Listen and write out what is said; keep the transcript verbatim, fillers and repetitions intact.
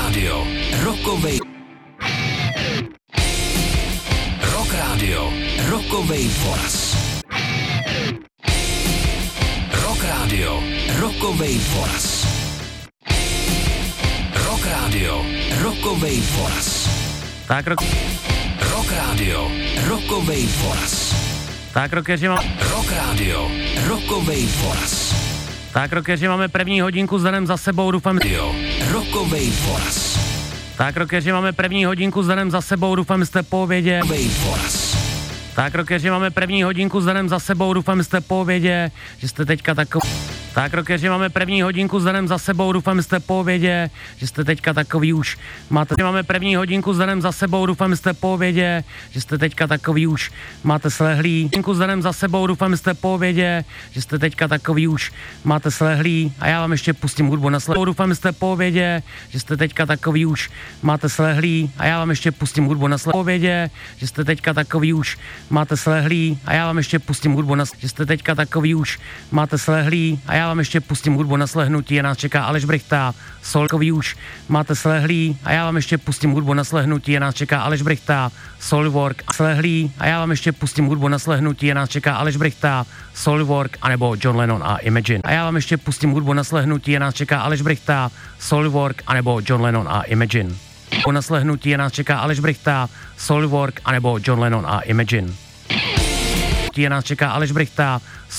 Radio, rokovej. Rock Radio, rokovej foras. Rock Radio, rokovej foras. Rock Radio, rokovej foras. Tak rok... Rock Radio, rokovej foras. Tak rokeři mám... Rock Radio, rokovej foras. Tak rokeři máme první hodinku s danem za sebou, doufám... Radio, rokovej foras. Tak rokeři máme první hodinku s danem za sebou, doufám, jste po obědě. Rokovej foras. Tak rokeři máme první hodinku s danem za sebou, doufám, jste po obědě, že jste teďka takový... Tak rokeři máme první hodinku s danem za sebou, doufám, jste po obědě, že jste teďka takový už máte... Máme první hodinku s danem za sebou, doufám, jste po obědě, že jste teďka takový už máte slehlý. Hodinku s danem za sebou, doufám, jste po obědě, že jste teďka takový už máte slehlý. A já vám ještě pustím hudbu na slehlý. Doufám, jste po obědě, že jste teďka takový už máte slehlý. A já vám ještě pustím hudbu na slehlý. Po obědě, že jste teďka takový už máte slehlý. A já vám ještě pustím hudbu na slehlý. Že jste teďka takový už máte slehlý. A já vám ještě pustím hudbu na slehnutí a nás čeká Aleš Brychta, Solkový už máte slehlý a já vám ještě pustím hudbu na slehnutí a nás čeká Aleš Brychta, Soulwork a slehlý a já vám ještě pustím hudbu na slehnutí a nás čeká Aleš Brychta, Soulwork anebo John Lennon a Imagine. A já vám ještě pustím hudbu na slehnutí a nás čeká Aleš Brychta, Soulwork anebo John Lennon a Imagine. Po naslehnutí a nás čeká Aleš Brychta, Soulwork anebo John Lennon a Imagine. A nás čeká Aleš Brychta,